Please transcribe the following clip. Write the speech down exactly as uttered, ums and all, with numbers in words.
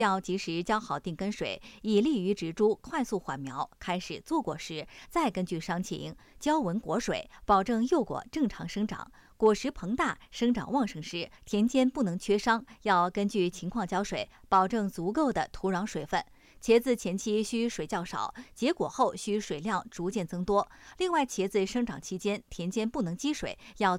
要及时浇好定根水，以利于植株快速缓苗。开始坐果时，再根据伤情浇刎果水，保证幼果正常生长。果实膨大、生长旺盛时，田间不能缺伤，要根据情况浇水，保证足够的土壤水分。茄子前期需水较少，结果后需水量逐渐增多。另外，茄子生长期间田间不能积水，要